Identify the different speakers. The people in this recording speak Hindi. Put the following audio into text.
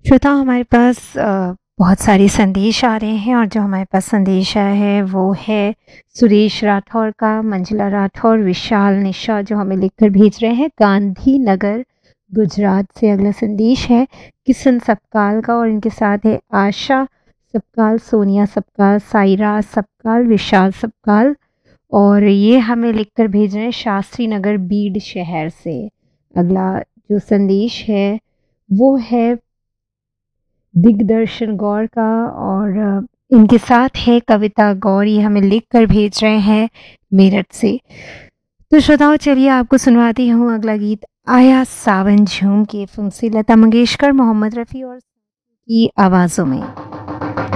Speaker 1: श्रोता, हमारे पास बहुत सारे संदेश आ रहे हैं और जो हमारे पास संदेश आया है वो है सुरेश राठौर का, मंजिला राठौर, विशाल निशा जो हमें लिखकर भेज रहे हैं गांधीनगर गुजरात से। अगला संदेश है किशन सपकाल का और इनके साथ है आशा सपकाल, सोनिया सपकाल, सायरा सपकाल, विशाल सपकाल और ये हमें लिखकर भेज रहे हैं शास्त्री नगर बीड शहर से। अगला जो संदेश है वो है दिग्दर्शन गौर का और इनके साथ है कविता गौर, ये हमें लिख कर भेज रहे हैं मेरठ से। तो श्रोताओं, चलिए आपको सुनवाती हूँ अगला गीत आया सावन झूम के फिल्म से, लता मंगेशकर, मोहम्मद रफ़ी और की आवाज़ों में।